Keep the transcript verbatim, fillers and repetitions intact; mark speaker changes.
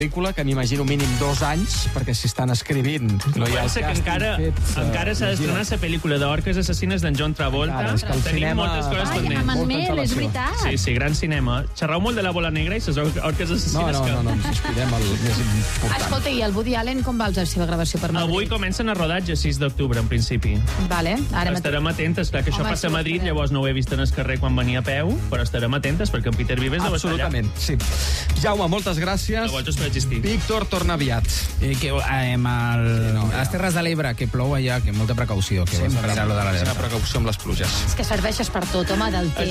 Speaker 1: pel·lícula, que m'imagino mínim dos anys, perquè si estan escrivint no hi ha el
Speaker 2: Pensa que
Speaker 1: càsting
Speaker 2: encara,
Speaker 1: fet, uh,
Speaker 2: encara s'ha d'estrenar la pel·lícula d'Orques assassines d'en John Travolta.
Speaker 1: Encara, és que el
Speaker 2: Tenim
Speaker 1: cinema-
Speaker 2: moltes coses
Speaker 1: Ai,
Speaker 2: pendents.
Speaker 3: amb en
Speaker 1: Molta
Speaker 3: Mel, és
Speaker 1: antelació.
Speaker 3: veritat.
Speaker 2: Sí, sí, gran cinema. Xerrau molt de la bola negra i les Orques
Speaker 1: No,
Speaker 2: assassines.
Speaker 1: no,
Speaker 2: que...
Speaker 1: no, no, ens descuidem el més important.
Speaker 3: Escolta, i el Woody Allen com va la seva gravació per Madrid?
Speaker 2: Avui comencen a rodatge, sis d'octubre, en principi.
Speaker 3: Vale, ara mateix.
Speaker 2: Estarem atentes, clar que això
Speaker 3: Home,
Speaker 2: passa a
Speaker 3: sí, ho
Speaker 2: Madrid,
Speaker 3: esperem.
Speaker 2: llavors no ho he vist en el carrer quan venia a peu, però estarem atentes perquè en Peter Vives deu estar allà.
Speaker 1: Absolutament, sí. Jaume, moltes gràcies.
Speaker 2: A vosaltres per existir.
Speaker 1: Víctor, torna aviat.
Speaker 4: Eh, que, eh, el,
Speaker 1: Sí, no,
Speaker 4: a
Speaker 1: ja.
Speaker 4: les Terres de l'Ebre, que plou allà, que molta precaució, que vas a mirar lo de
Speaker 1: Una
Speaker 4: l'alerta.
Speaker 1: precaució amb les pluges.
Speaker 3: És que serveixes per tot, home, del temps.